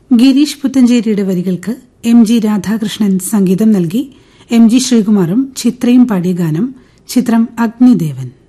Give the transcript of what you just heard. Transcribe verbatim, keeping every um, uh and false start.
ഗിരീഷ് പുത്തഞ്ചേരിയുടെ വരികൾക്ക് M G Radhakrishnan സംഗീതം നൽകി. എം ജി ശ്രീകുമാറും ചിത്രയും പാടിയ ഗാനം. ചിത്രം അഗ്നിദേവൻ.